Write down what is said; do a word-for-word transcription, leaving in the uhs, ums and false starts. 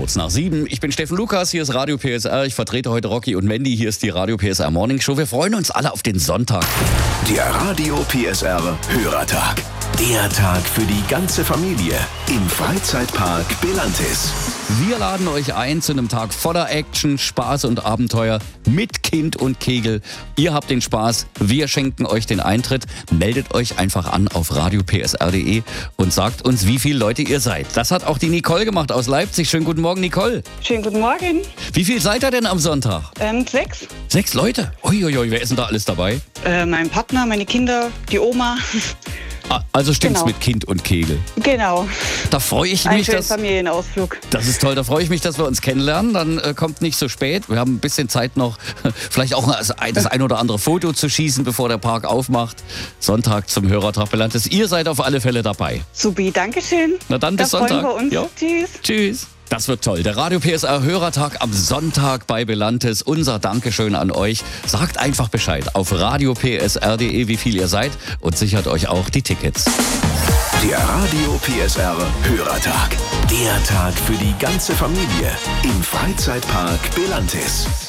Kurz nach sieben. Ich bin Steffen Lukas, hier ist Radio P S R. Ich vertrete heute Rocky und Mandy. Hier ist die Radio P S R Morning Show. Wir freuen uns alle auf den Sonntag. Der Radio P S R Hörertag. Der Tag für die ganze Familie im Freizeitpark Belantis. Wir laden euch ein zu einem Tag voller Action, Spaß und Abenteuer mit Kind und Kegel. Ihr habt den Spaß, wir schenken euch den Eintritt. Meldet euch einfach an auf radio p s r punkt d e und sagt uns, wie viele Leute ihr seid. Das hat auch die Nicole gemacht aus Leipzig. Schönen guten Morgen, Nicole. Schönen guten Morgen. Wie viel seid ihr denn am Sonntag? Ähm, sechs. Sechs Leute? Uiuiui, wer ist denn da alles dabei? Äh, mein Partner, meine Kinder, die Oma. Ah, also stimmt's Genau. mit Kind und Kegel. Genau. Da freue ich Ein mich, schöner dass... Familienausflug. Das ist toll, da freue ich mich, dass wir uns kennenlernen. Dann äh, kommt nicht so spät. Wir haben ein bisschen Zeit noch, vielleicht auch das ein, das ein oder andere Foto zu schießen, bevor der Park aufmacht. Sonntag zum Hörertag Belantis. Ihr seid auf alle Fälle dabei. Supi, Dankeschön. Na dann bis da Sonntag. freuen wir uns. Ja. Tschüss. Tschüss. Das wird toll. Der Radio P S R Hörertag am Sonntag bei Belantis. Unser Dankeschön an euch. Sagt einfach Bescheid auf radio p s r punkt d e, wie viel ihr seid, und sichert euch auch die Tickets. Der Radio P S R Hörertag. Der Tag für die ganze Familie im Freizeitpark Belantis.